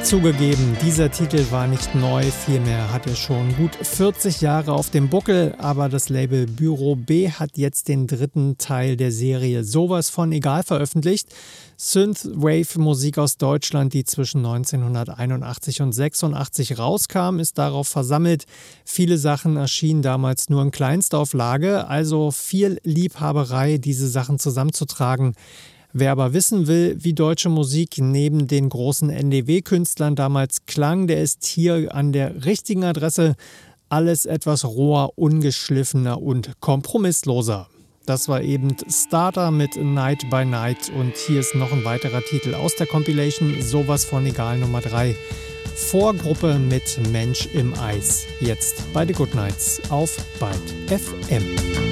Zugegeben, dieser Titel war nicht neu, vielmehr hat er schon gut 40 Jahre auf dem Buckel, aber das Label Büro B hat jetzt den dritten Teil der Serie Sowas von egal veröffentlicht. Synthwave-Musik aus Deutschland, die zwischen 1981 und 86 rauskam, ist darauf versammelt. Viele Sachen erschienen damals nur in Kleinstauflage, also viel Liebhaberei, diese Sachen zusammenzutragen. Wer aber wissen will, wie deutsche Musik neben den großen NDW-Künstlern damals klang, der ist hier an der richtigen Adresse. Alles etwas roher, ungeschliffener und kompromissloser. Das war eben Starter mit Night by Night und hier ist noch ein weiterer Titel aus der Compilation Sowas von egal Nummer 3. Vorgruppe mit Mensch im Eis. Jetzt bei The Goodnights auf Byte FM.